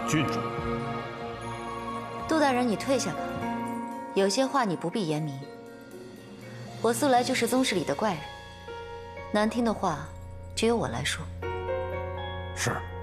郡主。 杜大人，你退下吧，有些话你不必言明。我素来就是宗室里的怪人，难听的话只有我来说。 是。